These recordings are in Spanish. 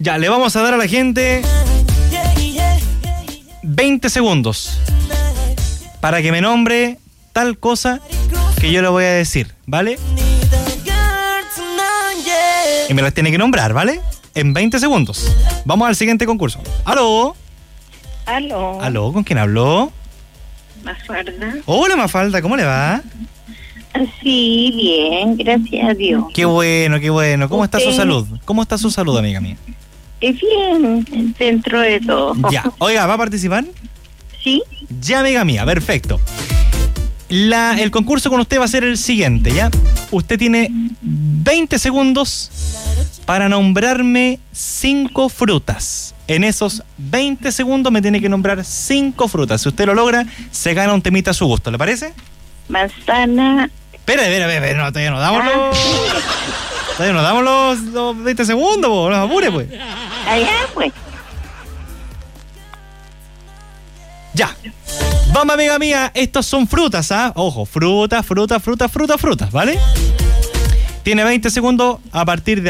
Ya, le vamos a dar a la gente 20 segundos para que me nombre tal cosa que yo le voy a decir, ¿vale? Y me las tiene que nombrar, ¿vale? En 20 segundos. Vamos al siguiente concurso. ¡Aló! Aló. ¿Aló? ¿Con quién habló? Mafalda. Hola, Mafalda, ¿cómo le va? Sí, bien, gracias a Dios. Qué bueno, qué bueno. ¿Cómo está su ¿Usted? salud? ¿Cómo está su salud, amiga mía? Bien, dentro de todo. Ya. Oiga, ¿va a participar? Sí, Ya, amiga mía, perfecto. El concurso con usted va a ser el siguiente, ¿ya? Usted tiene 20 segundos para nombrarme 5 frutas. En esos 20 segundos me tiene que nombrar 5 frutas. Si usted lo logra, se gana un temita a su gusto, ¿le parece? manzana. Espera, no, todavía no damos todavía no damos los 20 segundos, po, no se apure, pues. Allá, pues. Ya. Vamos, amiga mía, estas son frutas, ¿ah? Ojo, frutas, ¿vale? Tiene 20 segundos a partir de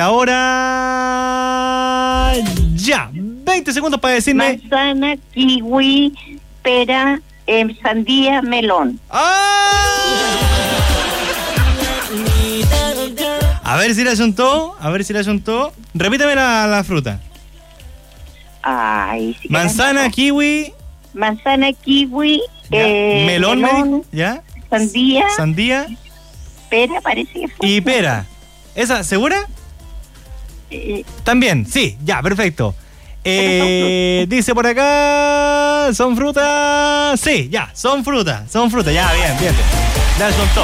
ahora. Ya. 20 segundos para decirme. Manzana, kiwi, pera, sandía, melón. ¡Ah! A ver si le ayuntó. Repíteme la fruta. Ay, sí. Manzana, kiwi. Manzana, kiwi, melón, ¿ya? sandía, pera, parece que fue. Y pera. ¿Esa, segura? También, sí, ya, perfecto. Dice por acá, ¿son frutas? Sí, ya, son frutas, ya, bien. La soltó.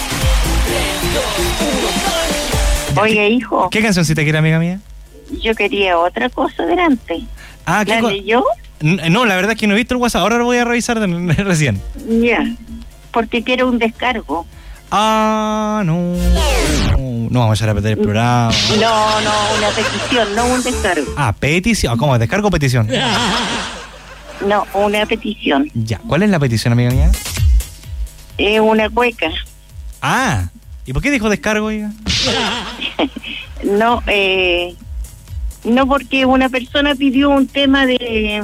Oiga, hijo. ¿Qué cancioncita quiere, amiga mía? Yo quería otra cosa delante. Ah, ¿qué ¿La leyó? No, la verdad es que no he visto el WhatsApp, ahora lo voy a revisar recién. Ya, porque quiero un descargo. Ah, no vamos a echar a perder el programa. No, una petición, no un descargo. Ah, petición, ¿cómo? ¿Descargo o petición? No, una petición. Ya, ¿cuál es la petición, amiga mía? Una cueca. Ah, ¿y por qué dijo descargo, oiga? No, porque una persona pidió un tema de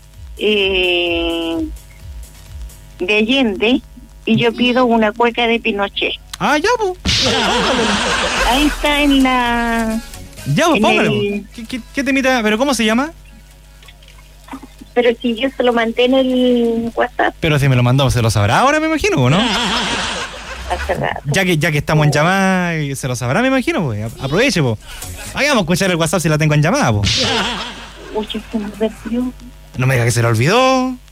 Allende y yo pido una cueca de Pinochet. Ah, ya, pues. Ahí está en la... Ya, pues, en póngalo. el... ¿Qué temita? ¿Pero cómo se llama? Pero si yo se lo mandé en el WhatsApp Pero si me lo mandó, se lo sabrá ahora, me imagino, ¿o no? hace rato. Ya que estamos en llamada, se lo sabrá, me imagino, pues. Aproveche, pues. Vayamos a escuchar el WhatsApp si la tengo en llamada, pues. Uy, se me perdió. No me diga que se lo olvidó.